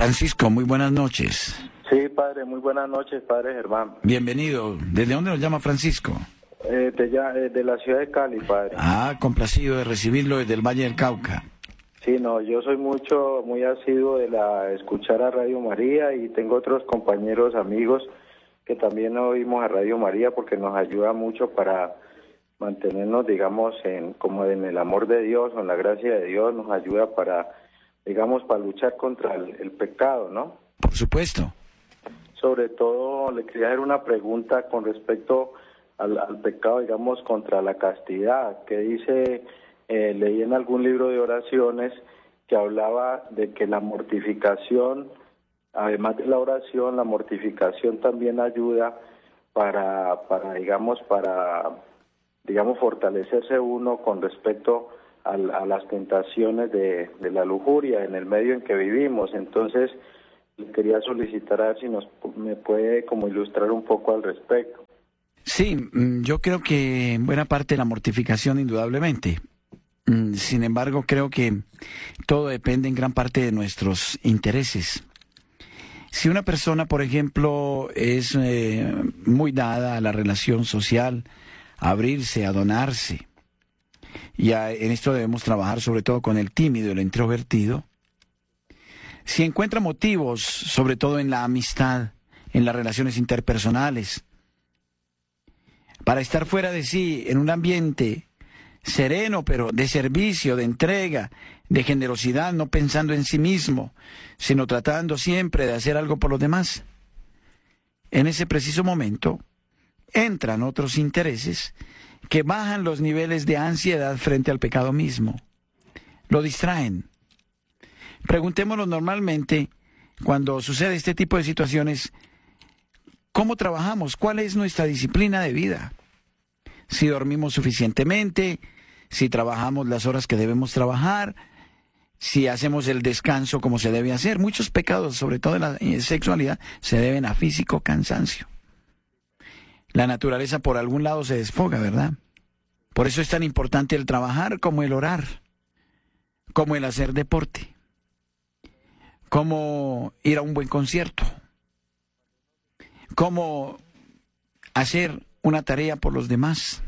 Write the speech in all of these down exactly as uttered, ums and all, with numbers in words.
Francisco, muy buenas noches. Sí, padre, muy buenas noches, padre Germán. Bienvenido. ¿Desde dónde nos llama Francisco? Eh, de, ya, eh, de la ciudad de Cali, padre. Ah, complacido de recibirlo desde el Valle del Cauca. Sí, no, yo soy mucho, muy asiduo de la escuchar a Radio María y tengo otros compañeros, amigos que también oímos a Radio María porque nos ayuda mucho para mantenernos, digamos, en como en el amor de Dios, en la gracia de Dios, nos ayuda para, digamos, para luchar contra el, el pecado, ¿no? Por supuesto. Sobre todo, le quería hacer una pregunta con respecto al, al pecado, digamos, contra la castidad, que dice, eh, leí en algún libro de oraciones que hablaba de que la mortificación, además de la oración, la mortificación también ayuda para, para digamos, para, digamos, fortalecerse uno con respecto a, a las tentaciones de, de la lujuria en el medio en que vivimos. Entonces, quería solicitar a ver si nos me puede como ilustrar un poco al respecto. Sí, yo creo que en buena parte la mortificación indudablemente. Sin embargo, creo que todo depende en gran parte de nuestros intereses. Si una persona, por ejemplo, es eh, muy dada a la relación social, a abrirse, a donarse, y a, en esto debemos trabajar sobre todo con el tímido, el introvertido. Si encuentra motivos, sobre todo en la amistad, en las relaciones interpersonales, para estar fuera de sí, en un ambiente sereno, pero de servicio, de entrega, de generosidad, no pensando en sí mismo, sino tratando siempre de hacer algo por los demás, en ese preciso momento entran otros intereses que bajan los niveles de ansiedad frente al pecado mismo, lo distraen. Preguntémonos normalmente, cuando sucede este tipo de situaciones, ¿cómo trabajamos? ¿Cuál es nuestra disciplina de vida? Si dormimos suficientemente, si trabajamos las horas que debemos trabajar, si hacemos el descanso como se debe hacer. Muchos pecados, sobre todo en la sexualidad, se deben a físico cansancio. La naturaleza por algún lado se desfoga, ¿verdad? Por eso es tan importante el trabajar como el orar, como el hacer deporte, como ir a un buen concierto, como hacer una tarea por los demás,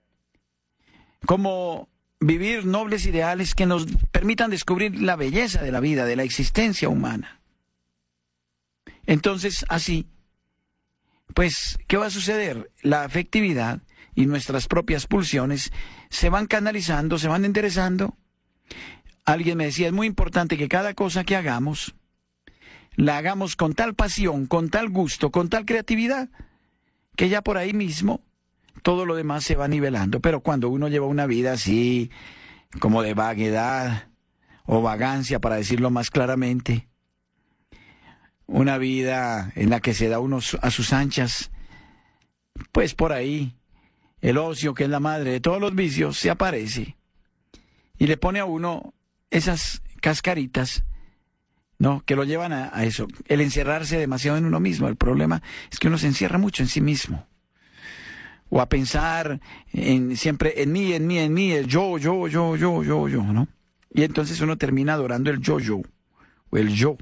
como vivir nobles ideales que nos permitan descubrir la belleza de la vida, de la existencia humana. Entonces, así, pues, ¿qué va a suceder? La afectividad y nuestras propias pulsiones se van canalizando, se van enderezando. Alguien me decía, es muy importante que cada cosa que hagamos, la hagamos con tal pasión, con tal gusto, con tal creatividad, que ya por ahí mismo todo lo demás se va nivelando. Pero cuando uno lleva una vida así, como de vaguedad o vagancia, para decirlo más claramente, una vida en la que se da uno a sus anchas, pues por ahí el ocio, que es la madre de todos los vicios, se aparece y le pone a uno esas cascaritas, ¿no?, que lo llevan a, a eso, el encerrarse demasiado en uno mismo. El problema es que uno se encierra mucho en sí mismo, o a pensar en siempre en mí, en mí, en mí, el yo, yo, yo, yo, yo, yo, ¿no? Y entonces uno termina adorando el yo, yo, o el yo,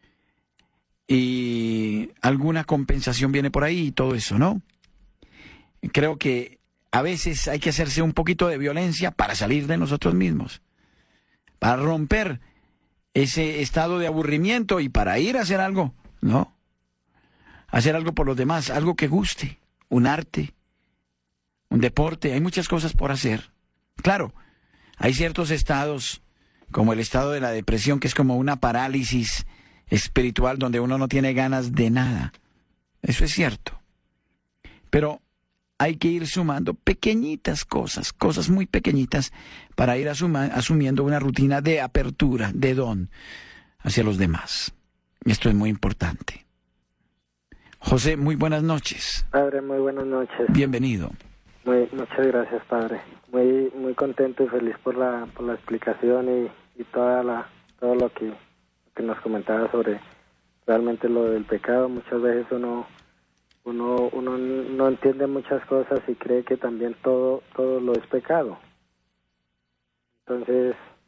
y alguna compensación viene por ahí y todo eso, ¿no? Creo que a veces hay que hacerse un poquito de violencia para salir de nosotros mismos, para romper ese estado de aburrimiento y para ir a hacer algo, ¿no? Hacer algo por los demás, algo que guste, un arte, un deporte. Hay muchas cosas por hacer. Claro, hay ciertos estados, como el estado de la depresión, que es como una parálisis espiritual donde uno no tiene ganas de nada. Eso es cierto. Pero hay que ir sumando pequeñitas cosas, cosas muy pequeñitas, para ir asuma, asumiendo una rutina de apertura, de don hacia los demás. Esto es muy importante. José, muy buenas noches. Padre, muy buenas noches. Bienvenido. Muy, muchas gracias, padre. Muy muy contento y feliz por la por la explicación y, y toda la todo lo que, que nos comentaba sobre realmente lo del pecado. Muchas veces uno uno uno no entiende muchas cosas y cree que también todo todo lo es pecado. Entonces,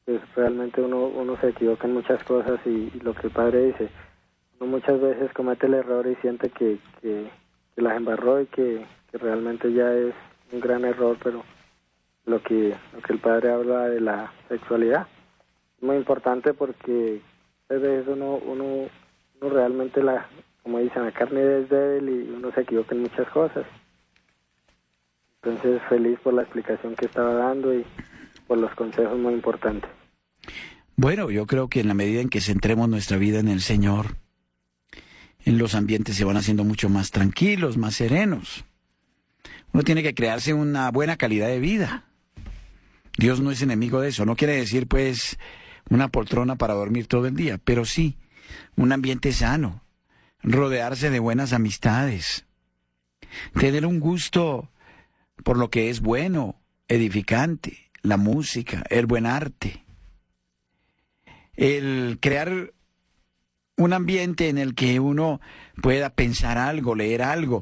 pues realmente uno, uno se equivoca en muchas cosas y, y lo que el padre dice, uno muchas veces comete el error y siente que, que, que las embarró y que, que realmente ya es un gran error, pero lo que, lo que el padre habla de la sexualidad es muy importante porque a veces uno, uno, uno realmente, la como dicen, la carne es débil y uno se equivoca en muchas cosas. Entonces, feliz por la explicación que estaba dando y por los consejos muy importantes. Bueno, yo creo que en la medida en que centremos nuestra vida en el Señor, en los ambientes se van haciendo mucho más tranquilos, más serenos. Uno tiene que crearse una buena calidad de vida. Dios no es enemigo de eso. No quiere decir, pues, una poltrona para dormir todo el día, pero sí un ambiente sano, rodearse de buenas amistades, tener un gusto por lo que es bueno, edificante, la música, el buen arte, el crear un ambiente en el que uno pueda pensar algo, leer algo,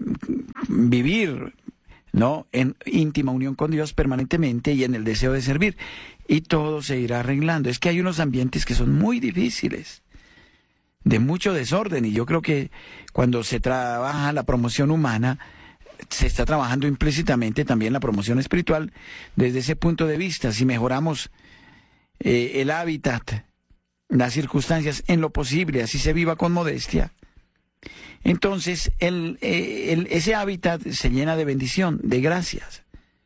vivir, ¿no?, en íntima unión con Dios permanentemente y en el deseo de servir. Y todo se irá arreglando. Es que hay unos ambientes que son muy difíciles, de mucho desorden, y yo creo que cuando se trabaja la promoción humana, se está trabajando implícitamente también la promoción espiritual desde ese punto de vista. Si mejoramos eh, el hábitat, las circunstancias en lo posible, así se viva con modestia, entonces el, eh, el, ese hábitat se llena de bendición, de gracias,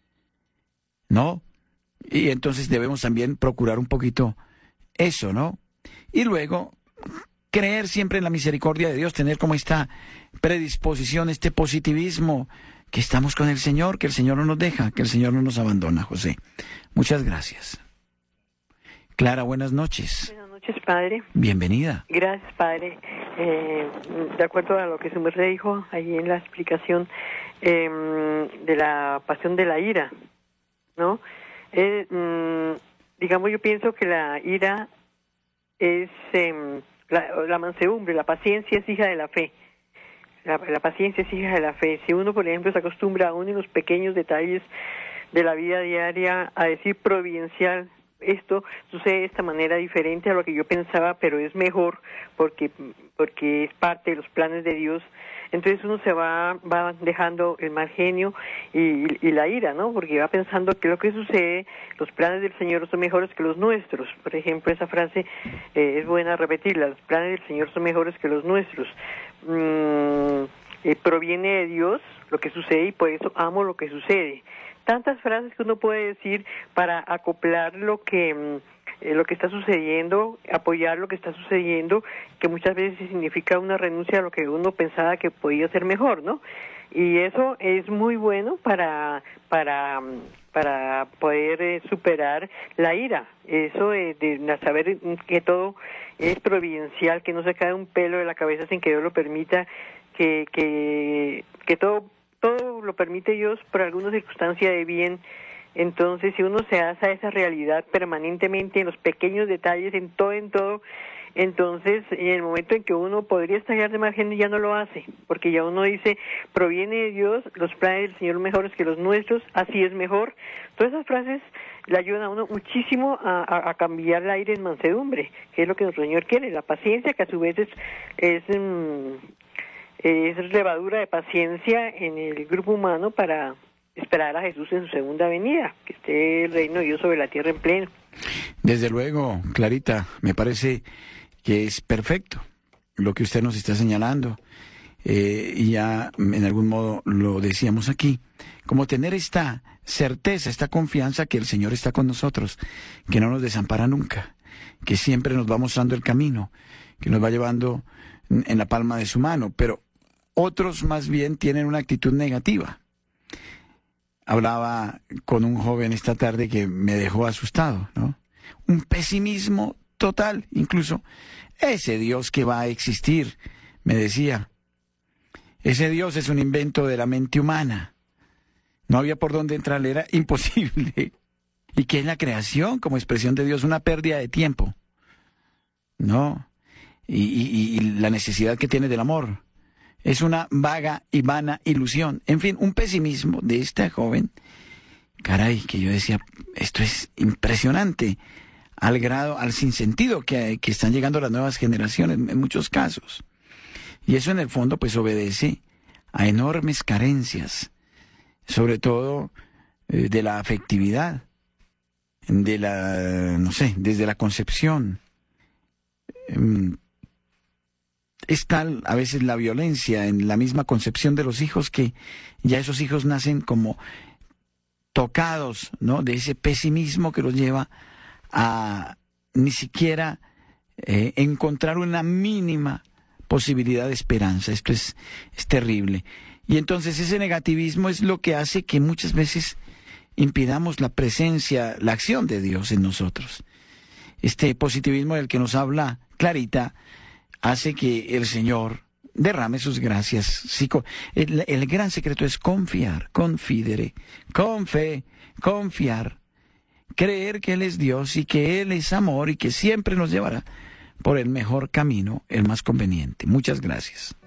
¿no? Y entonces debemos también procurar un poquito eso, ¿no? Y luego creer siempre en la misericordia de Dios, tener como esta predisposición, este positivismo, que estamos con el Señor, que el Señor no nos deja, que el Señor no nos abandona, José. Muchas gracias. Clara, buenas noches. Buenas noches, padre. Bienvenida. Gracias, padre. Eh, de acuerdo a lo que su merced dijo ahí en la explicación eh, de la pasión de la ira, ¿no? Eh, mm, digamos, yo pienso que la ira es eh, la, la mansedumbre, la paciencia es hija de la fe. La, la paciencia es hija de la fe. Si uno, por ejemplo, se acostumbra aún en los pequeños detalles de la vida diaria a decir providencial, esto sucede de esta manera diferente a lo que yo pensaba, pero es mejor porque porque es parte de los planes de Dios. Entonces uno se va va dejando el mal genio y, y la ira, ¿no? Porque va pensando que lo que sucede, los planes del Señor son mejores que los nuestros. Por ejemplo, esa frase eh, es buena repetirla: los planes del Señor son mejores que los nuestros. Mm, eh, proviene de Dios lo que sucede y por eso amo lo que sucede. Tantas frases que uno puede decir para acoplar lo que eh, lo que está sucediendo, apoyar lo que está sucediendo, que muchas veces significa una renuncia a lo que uno pensaba que podía ser mejor, ¿no? Y eso es muy bueno para para para poder eh, superar la ira. Eso de, de saber que todo es providencial, que no se cae un pelo de la cabeza sin que Dios lo permita, que que que todo todo lo permite Dios por alguna circunstancia de bien. Entonces, si uno se hace a esa realidad permanentemente en los pequeños detalles, en todo, en todo, entonces, en el momento en que uno podría estallar de mal genio, ya no lo hace, porque ya uno dice, proviene de Dios, los planes del Señor mejores que los nuestros, así es mejor. Todas esas frases le ayudan a uno muchísimo a, a, a cambiar el aire en mansedumbre, que es lo que nuestro Señor quiere, la paciencia, que a su vez es... es mmm, es levadura de paciencia en el grupo humano para esperar a Jesús en su segunda venida, que esté el reino de Dios sobre la tierra en pleno. Desde luego, Clarita, me parece que es perfecto lo que usted nos está señalando, eh, y ya en algún modo lo decíamos aquí, como tener esta certeza, esta confianza que el Señor está con nosotros, que no nos desampara nunca, que siempre nos va mostrando el camino, que nos va llevando en la palma de su mano, pero otros más bien tienen una actitud negativa. Hablaba con un joven esta tarde que me dejó asustado, ¿no? Un pesimismo total, incluso ese Dios que va a existir, me decía, ese Dios es un invento de la mente humana. No había por dónde entrar, era imposible. ¿Y qué es la creación como expresión de Dios? Una pérdida de tiempo, ¿no? Y, y, y la necesidad que tiene del amor. Es una vaga y vana ilusión. En fin, un pesimismo de esta joven. Caray, que yo decía, esto es impresionante. al grado, al sinsentido que, que están llegando las nuevas generaciones en muchos casos. Y eso en el fondo pues obedece a enormes carencias, sobre todo eh, de la afectividad, de la, no sé, desde la concepción. Eh, es tal a veces la violencia en la misma concepción de los hijos que ya esos hijos nacen como tocados, ¿no?, de ese pesimismo que los lleva a ni siquiera eh, encontrar una mínima posibilidad de esperanza. Esto es, es terrible. Y entonces ese negativismo es lo que hace que muchas veces impidamos la presencia, la acción de Dios en nosotros. Este positivismo del que nos habla Clarita hace que el Señor derrame sus gracias. Sí, el, el gran secreto es confiar, confidere, con fe, confiar, creer que Él es Dios y que Él es amor y que siempre nos llevará por el mejor camino, el más conveniente. Muchas gracias.